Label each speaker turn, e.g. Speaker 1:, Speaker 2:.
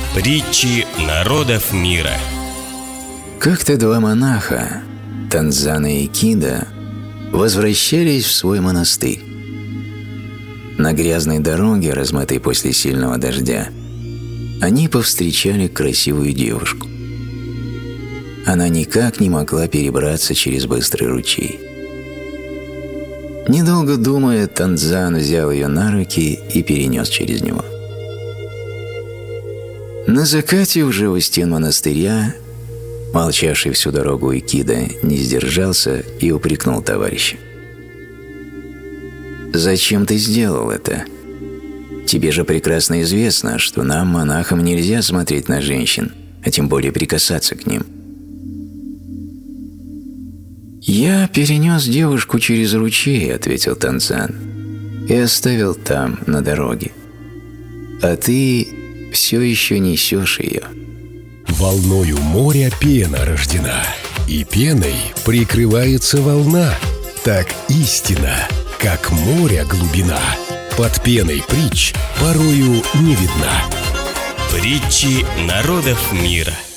Speaker 1: Притчи народов мира.
Speaker 2: Как-то два монаха, Танзан и Икида, возвращались в свой монастырь. На грязной дороге, размытой после сильного дождя, они повстречали красивую девушку. Она никак не могла перебраться через быстрый ручей. Недолго думая, Танзан взял ее на руки и перенес через него. На закате уже у стен монастыря, молчавший всю дорогу Икида, не сдержался и упрекнул товарища. «Зачем ты сделал это? Тебе же прекрасно известно, что нам, монахам, нельзя смотреть на женщин, а тем более прикасаться к ним». «Я перенес девушку через ручей», — ответил Танзан, — «и оставил там, на дороге. А ты все еще несешь ее».
Speaker 3: Волною моря пена рождена, и пеной прикрывается волна. Так истина, как моря глубина, под пеной притч порою не видна.
Speaker 1: Притчи народов мира.